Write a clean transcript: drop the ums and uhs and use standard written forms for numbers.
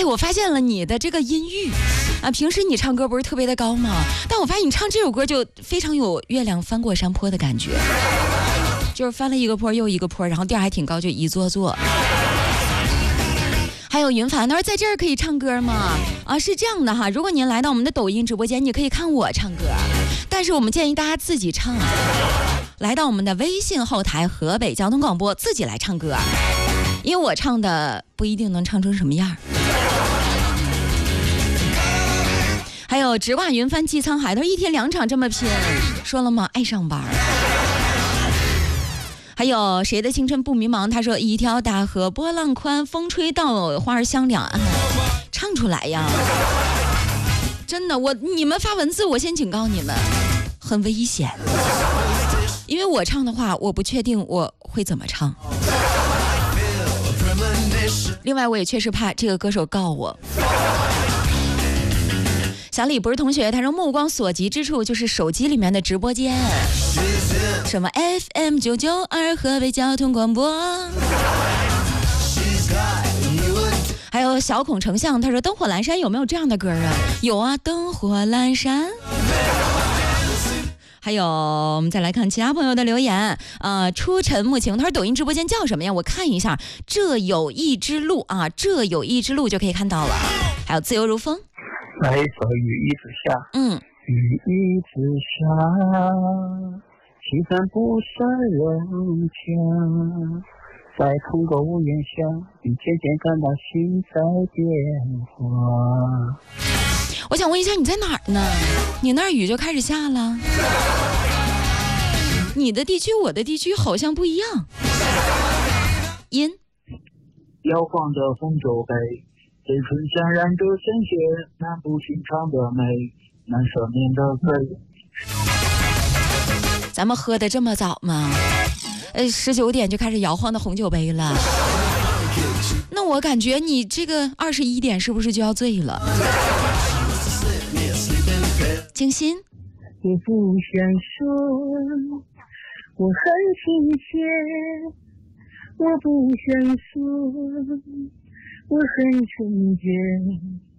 哎，我发现了你的这个音域啊，平时你唱歌不是特别的高吗？但我发现你唱这首歌就非常有月亮翻过山坡的感觉，就是翻了一个坡又一个坡，然后调还挺高，就一座座。还有云凡，他说在这儿可以唱歌吗？啊，是这样的哈，如果您来到我们的抖音直播间，你可以看我唱歌，但是我们建议大家自己唱，来到我们的微信后台河北交通广播自己来唱歌，因为我唱的不一定能唱成什么样。还有直挂云帆济沧海，他说一天2场这么拼，说了吗？爱上班。还有谁的青春不迷茫，他说一条大河波浪宽，风吹稻花香两岸，唱出来呀！真的，你们发文字，我先警告你们，很危险，因为我唱的话，我不确定我会怎么唱。另外，我也确实怕这个歌手告我。小李不是同学，他说目光所及之处就是手机里面的直播间，什么 FM 992河北交通广播。还有小孔丞相，他说灯火阑珊有没有这样的歌啊？有啊，灯火阑珊。还有我们再来看其他朋友的留言，出尘木情，他说抖音直播间叫什么呀？我看一下，这有一之路啊，这有一之路就可以看到了。还有自由如风。 那一首雨一直下，雨一直下，气氛不算人家，在同个屋檐下，你渐渐感到心在变化。 我想问一下，你在哪儿呢？你那儿雨就开始下了？你的地区我的地区好像不一样。音摇晃着红酒杯，嘴唇香染着鲜血，那不寻常的美，难赦免的罪。 咱们喝的这么早吗？19点就开始摇晃的红酒杯了。那我感觉你这个21点是不是就要醉了？静心。 我不想说，我很亲切，我不想说，我很纯洁。